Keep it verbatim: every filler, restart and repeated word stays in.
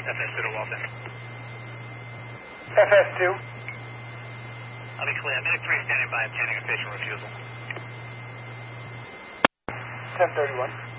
F S two to Walton. F S two. I'll be clear. Medic three standing by, obtaining official refusal. ten thirty-one.